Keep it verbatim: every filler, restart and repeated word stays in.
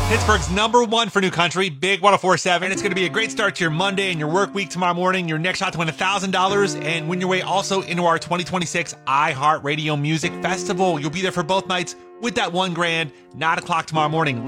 Pittsburgh's number one for new country, Big one oh four point seven. And it's going to be a great start to your Monday and your work week tomorrow morning. Your next shot to win one thousand dollars and win your way also into our twenty twenty-six iHeartRadio Music Festival. You'll be there for both nights with that one grand, nine o'clock tomorrow morning.